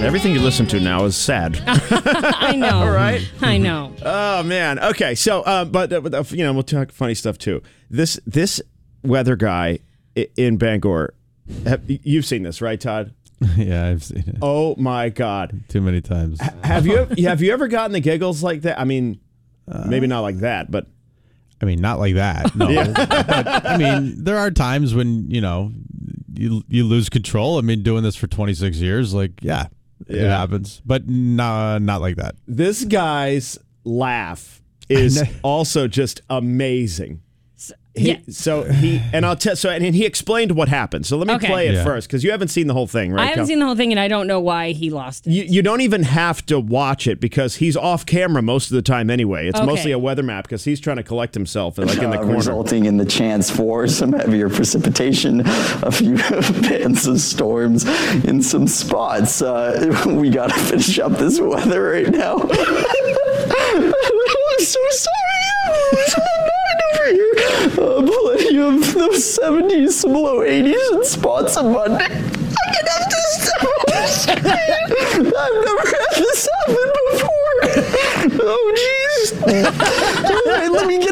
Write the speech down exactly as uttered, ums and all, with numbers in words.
Everything you listen to now is sad. I know. All right. I know. Oh man. Okay. So, uh, but uh, you know, we'll talk funny stuff too. This this weather guy i- in Bangor. Have, you've seen this, right, Todd? Yeah, I've seen it. Oh my God. Too many times. H- have you have you ever gotten the giggles like that? I mean, uh, maybe not like that, but I mean, not like that. No. Yeah. But, I mean, there are times when, you know, you you lose control. I mean, doing this for twenty-six years, like, yeah, it Yeah. happens. But no, not like that. this guy's laugh is also just amazing. He, Yeah. So he and I'll tell so and he explained what happened. So let me Okay. play it Yeah. first because you haven't seen the whole thing, right? I haven't Cal? seen the whole thing, and I don't know why he lost it. You, you don't even have to watch it because he's off camera most of the time anyway. It's Okay. mostly a weather map because he's trying to collect himself like in the uh, corner. resulting in the chance for some heavier precipitation, a few bands of storms in some spots. Uh, we got to finish up this weather right now. I'm so sorry. I'm so annoyed over here. Uh, plenty of those seventies, some low eighties, and spots of Monday. I can have this I've never had this happen before. Oh, jeez. All right, let me get